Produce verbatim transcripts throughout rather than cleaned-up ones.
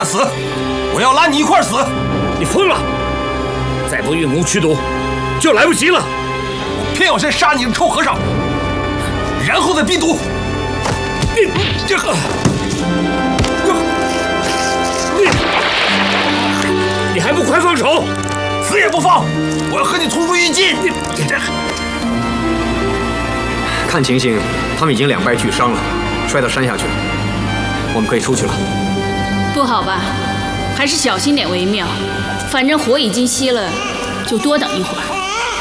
死！我要拉你一块儿死！ 你疯了！再不运功驱毒，就来不及了。 我偏要先杀你的臭和尚，然后再逼毒。你这个，你你还不快放手！ 死也不放！我要和你同归于尽！你你这…… 看情形，他们已经两败俱伤了，摔到山下去了。我们可以出去了。 不好吧？还是小心点为妙。反正火已经熄了，就多等一会儿。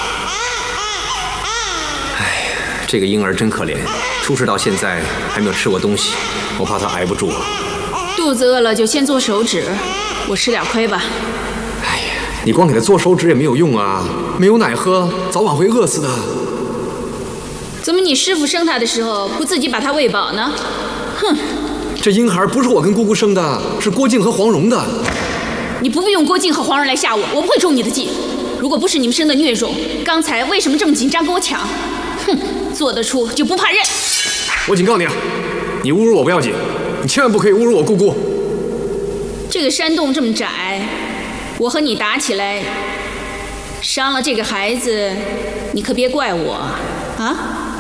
哎，这个婴儿真可怜，出事到现在还没有吃过东西，我怕他挨不住了。 肚子饿了就先做手指，我吃点亏吧。 哎呀，你光给他做手指也没有用啊，没有奶喝，早晚会饿死的。 怎么你师傅生他的时候不自己把他喂饱呢？哼！ 这婴孩不是我跟姑姑生的，是郭靖和黄蓉的。 你不必用郭靖和黄蓉来吓我，我不会中你的计。如果不是你们生的孽种，刚才为什么这么紧张跟我抢？哼，做得出就不怕认。 我警告你啊，你侮辱我不要紧，你千万不可以侮辱我姑姑。 这个山洞这么窄，我和你打起来，伤了这个孩子，你可别怪我啊！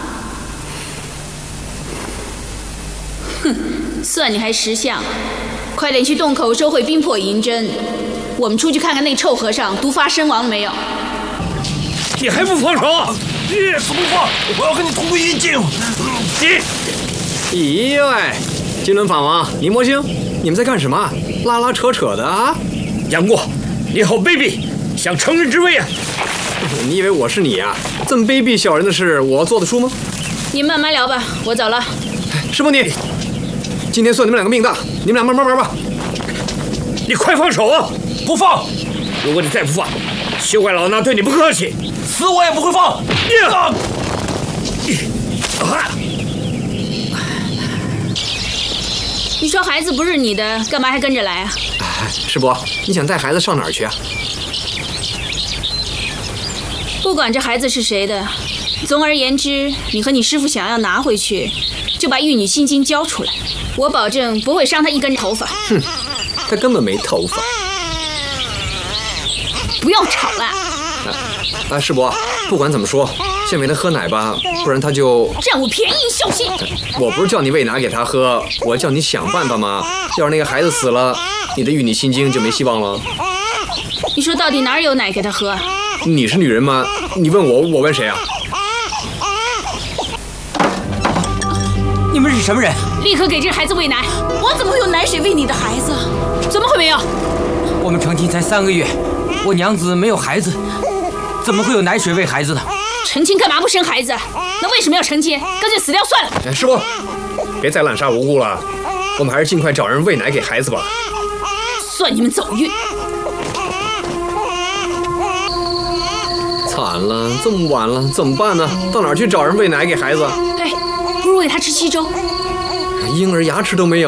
哼，算你还识相。快点去洞口收回冰魄银针，我们出去看看那臭和尚毒发身亡了没有。 你还不放手？ 你死不放！我要和你同归于尽！ 你， 咦喂，金轮法王、林魔星，你们在干什么？拉拉扯扯的啊！ 杨过，你好卑鄙，想乘人之危啊！ 你以为我是你啊？这么卑鄙小人的事，我做得出吗？ 你慢慢聊吧，我走了。 师傅你，今天算你们两个命大，你们俩慢慢玩吧。 你快放手啊！ 不放！ 如果你再不放，休怪老衲对你不客气。 死我也不会放！ 啊！ 你说孩子不是你的，干嘛还跟着来啊？ 师伯，你想带孩子上哪儿去啊？ 不管这孩子是谁的，总而言之，你和你师傅想要拿回去，就把玉女心经交出来，我保证不会伤他一根头发。 哼，他根本没头发。 不要吵了。 啊，啊师伯，不管怎么说，先喂他喝奶吧，不然他就占我便宜，小心！ 我不是叫你喂奶给他喝，我叫你想办法嘛。要是那个孩子死了，你的玉女心经就没希望了。 你说到底哪儿有奶给他喝？ 你是女人吗？你问我，我问谁啊？ 你们是什么人？ 立刻给这孩子喂奶！ 我怎么会有奶水喂你的孩子？ 怎么会没有？ 我们成亲才三个月，我娘子没有孩子，怎么会有奶水喂孩子呢？ 成亲干嘛不生孩子？那为什么要成亲？干脆死掉算了。 哎，师伯，别再滥杀无辜了，我们还是尽快找人喂奶给孩子吧。 算你们走运。 惨了，这么晚了，怎么办呢？到哪儿去找人喂奶给孩子？ 哎，不如喂他吃稀粥。 婴儿牙齿都没有。